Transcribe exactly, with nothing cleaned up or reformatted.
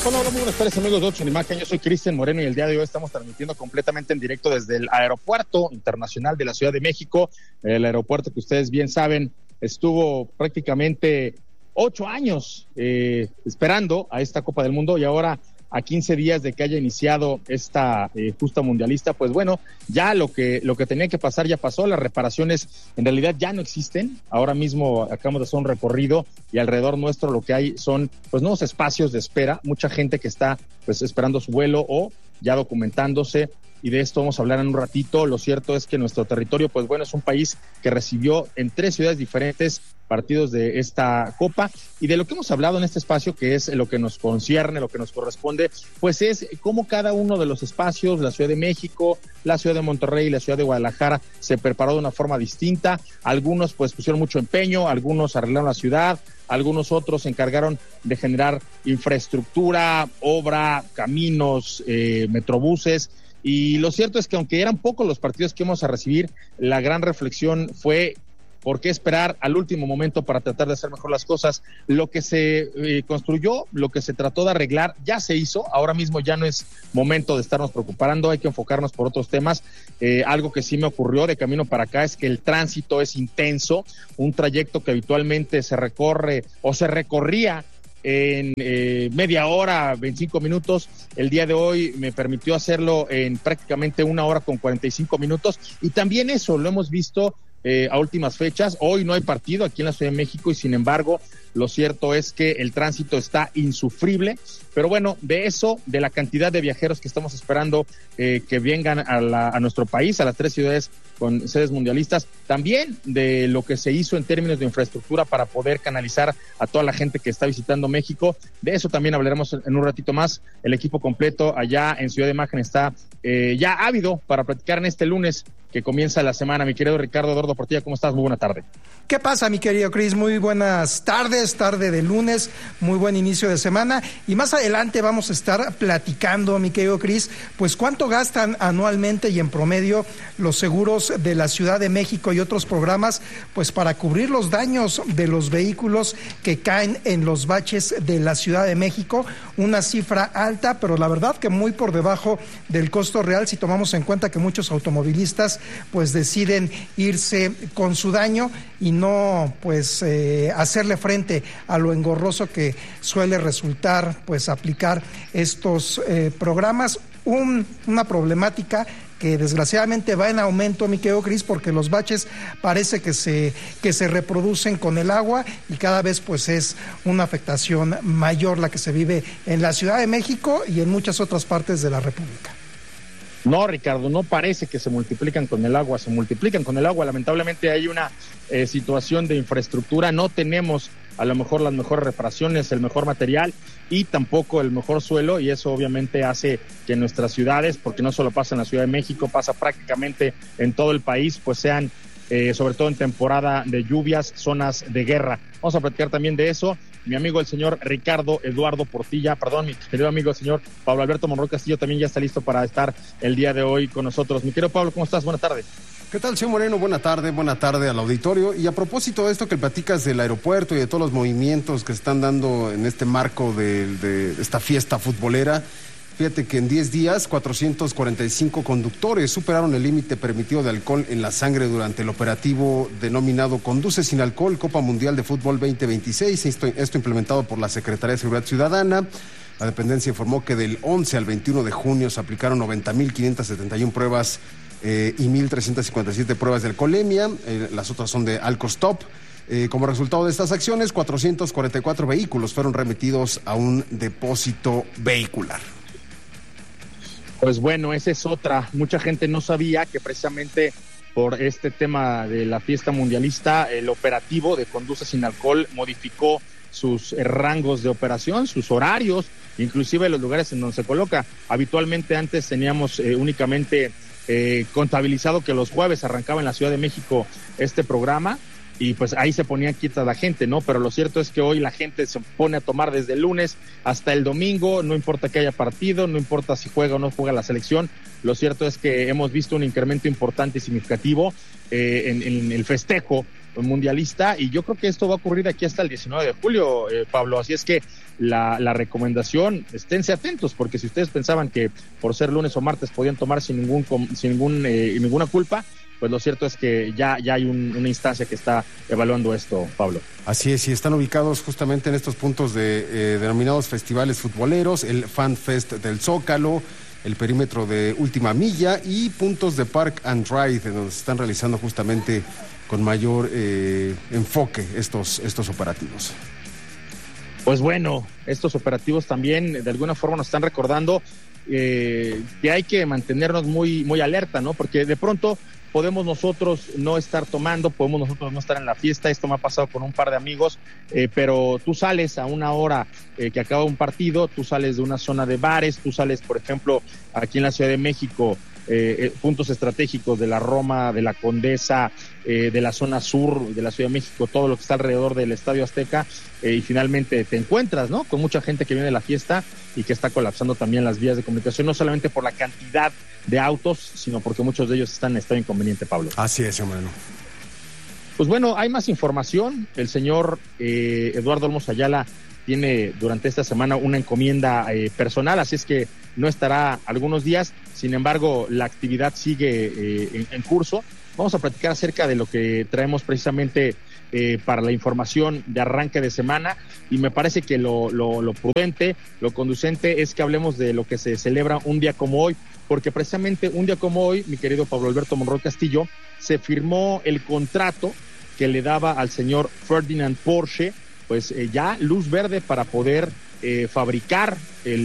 Hola, hola, muy buenas tardes, amigos de Ocho en Imagen. Yo soy Cristian Moreno y el día de hoy estamos transmitiendo completamente en directo desde el Aeropuerto Internacional de la Ciudad de México. El aeropuerto que ustedes bien saben estuvo prácticamente ocho años eh, esperando a esta Copa del Mundo, y ahora a quince días de que haya iniciado esta eh, justa mundialista, pues bueno, ya lo que lo que tenía que pasar ya pasó. Las reparaciones en realidad ya no existen. Ahora mismo acabamos de hacer un recorrido y alrededor nuestro lo que hay son pues nuevos espacios de espera, mucha gente que está pues esperando su vuelo o ya documentándose, y de esto vamos a hablar en un ratito. Lo cierto es que nuestro territorio, pues bueno, es un país que recibió en tres ciudades diferentes partidos de esta Copa, y de lo que hemos hablado en este espacio, que es lo que nos concierne, lo que nos corresponde, pues es cómo cada uno de los espacios, la Ciudad de México, la Ciudad de Monterrey y la Ciudad de Guadalajara, se preparó de una forma distinta. Algunos pues pusieron mucho empeño, algunos arreglaron la ciudad, algunos otros se encargaron de generar infraestructura, obra, caminos, eh, metrobuses. Y lo cierto es que aunque eran pocos los partidos que íbamos a recibir, la gran reflexión fue ¿por qué esperar al último momento para tratar de hacer mejor las cosas? Lo que se eh, construyó, lo que se trató de arreglar, ya se hizo. Ahora mismo ya no es momento de estarnos preocupando, hay que enfocarnos por otros temas. Eh, algo que sí me ocurrió de camino para acá es que el tránsito es intenso, un trayecto que habitualmente se recorre o se recorría en eh, media hora, veinticinco minutos, el día de hoy me permitió hacerlo en prácticamente una hora con cuarenta y cinco minutos, y también eso lo hemos visto Eh, a últimas fechas. Hoy no hay partido aquí en la Ciudad de México y sin embargo lo cierto es que el tránsito está insufrible. Pero bueno, de eso, de la cantidad de viajeros que estamos esperando eh, que vengan a, la, a nuestro país, a las tres ciudades con sedes mundialistas, también de lo que se hizo en términos de infraestructura para poder canalizar a toda la gente que está visitando México, de eso también hablaremos en un ratito más. El equipo completo allá en Ciudad de Imagen está eh, ya ávido para platicar en este lunes que comienza la semana. Mi querido Ricardo Eduardo Portilla, ¿cómo estás? Muy buena tarde. ¿Qué pasa, mi querido Cris? Muy buenas tardes, tarde de lunes, muy buen inicio de semana, y más adelante vamos a estar platicando, mi querido Cris, pues cuánto gastan anualmente y en promedio los seguros de la Ciudad de México y otros programas, pues para cubrir los daños de los vehículos que caen en los baches de la Ciudad de México. Una cifra alta, pero la verdad que muy por debajo del costo real, si tomamos en cuenta que muchos automovilistas pues deciden irse con su daño y no pues eh, hacerle frente a lo engorroso que suele resultar pues aplicar estos eh, programas. Un, una problemática que desgraciadamente va en aumento, mi querido Cris, porque los baches parece que se, que se reproducen con el agua, y cada vez pues es una afectación mayor la que se vive en la Ciudad de México y en muchas otras partes de la República. No, Ricardo, no parece que se multiplican con el agua, se multiplican con el agua. Lamentablemente hay una eh, situación de infraestructura, no tenemos a lo mejor las mejores reparaciones, el mejor material y tampoco el mejor suelo, y eso obviamente hace que nuestras ciudades, porque no solo pasa en la Ciudad de México, pasa prácticamente en todo el país, pues sean, eh, sobre todo en temporada de lluvias, zonas de guerra. Vamos a platicar también de eso. Mi amigo el señor Ricardo Eduardo Portilla, perdón, mi querido amigo el señor Pablo Alberto Monroy Castillo también ya está listo para estar el día de hoy con nosotros. Mi querido Pablo, ¿cómo estás? Buenas tardes. ¿Qué tal, señor Moreno? Buena tarde, buena tarde al auditorio. Y a propósito de esto que platicas del aeropuerto y de todos los movimientos que se están dando en este marco de, de esta fiesta futbolera, fíjate que en diez días, cuatrocientos cuarenta y cinco conductores superaron el límite permitido de alcohol en la sangre durante el operativo denominado Conduce sin Alcohol, Copa Mundial de Fútbol veinte veintiséis, esto, esto implementado por la Secretaría de Seguridad Ciudadana. La dependencia informó que del once al veintiuno de junio se aplicaron noventa mil quinientas setenta y una pruebas eh, y mil trescientas cincuenta y siete pruebas de alcoholemia, eh, las otras son de Alcostop. Eh, como resultado de estas acciones, cuatrocientos cuarenta y cuatro vehículos fueron remitidos a un depósito vehicular. Pues bueno, esa es otra. Mucha gente no sabía que precisamente por este tema de la fiesta mundialista, el operativo de Conduce sin Alcohol modificó sus eh, rangos de operación, sus horarios, inclusive los lugares en donde se coloca. Habitualmente antes teníamos eh, únicamente eh, contabilizado que los jueves arrancaba en la Ciudad de México este programa, y pues ahí se ponía quieta la gente, ¿no? Pero lo cierto es que hoy la gente se pone a tomar desde el lunes hasta el domingo, no importa que haya partido, no importa si juega o no juega la selección. Lo cierto es que hemos visto un incremento importante y significativo eh, en, en el festejo mundialista, y yo creo que esto va a ocurrir de aquí hasta el diecinueve de julio, eh, Pablo, así es que la, la recomendación, esténse atentos, porque si ustedes pensaban que por ser lunes o martes podían tomar sin ningún sin ningún eh, ninguna culpa, pues lo cierto es que ya, ya hay un, una instancia que está evaluando esto, Pablo. Así es, y están ubicados justamente en estos puntos de eh, denominados festivales futboleros, el Fan Fest del Zócalo, el perímetro de Última Milla y puntos de Park and Ride, en donde se están realizando justamente con mayor eh, enfoque estos, estos operativos. Pues bueno, estos operativos también de alguna forma nos están recordando eh, que hay que mantenernos muy, muy alerta, ¿no? Porque de pronto podemos nosotros no estar tomando, podemos nosotros no estar en la fiesta. Esto me ha pasado con un par de amigos, eh, pero tú sales a una hora eh, que acaba un partido, tú sales de una zona de bares, tú sales, por ejemplo, aquí en la Ciudad de México, eh, eh, puntos estratégicos de la Roma, de la Condesa, eh, de la zona sur de la Ciudad de México, todo lo que está alrededor del Estadio Azteca, eh, y finalmente te encuentras, ¿no?, con mucha gente que viene de la fiesta y que está colapsando también las vías de comunicación, no solamente por la cantidad de autos, sino porque muchos de ellos están en estado inconveniente, Pablo. Así es, hermano. Pues bueno, hay más información. El señor eh, Eduardo Olmos Ayala tiene durante esta semana una encomienda eh, personal, así es que no estará algunos días. Sin embargo, la actividad sigue eh, en, en curso. Vamos a platicar acerca de lo que traemos precisamente eh, para la información de arranque de semana, y me parece que lo, lo, lo prudente, lo conducente es que hablemos de lo que se celebra un día como hoy, porque precisamente un día como hoy, mi querido Pablo Alberto Monroy Castillo, se firmó el contrato que le daba al señor Ferdinand Porsche, pues eh, ya luz verde para poder eh, fabricar el